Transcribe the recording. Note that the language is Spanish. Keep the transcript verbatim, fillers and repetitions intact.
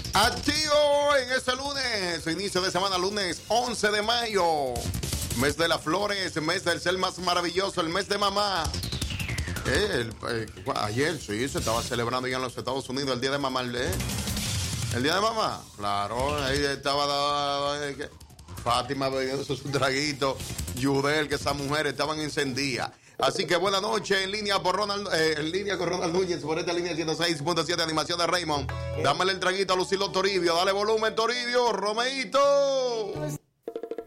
Activo en este lunes, inicio de semana, lunes once de mayo. Mes de las flores, mes del ser más maravilloso, el mes de mamá. Eh, el, eh, ayer sí se estaba celebrando ya en los Estados Unidos el día de mamá. ¿eh? El día de mamá, claro, ahí estaba eh, Fátima bebiendo su traguito, Yudel, que esas mujeres estaban encendidas. Así que buena noche en línea por Ronald, eh, en línea con Ronald Núñez por esta línea ciento seis punto siete animación de Raymond. Dámele el traguito a Lucilo Toribio, dale volumen Toribio, Romeito.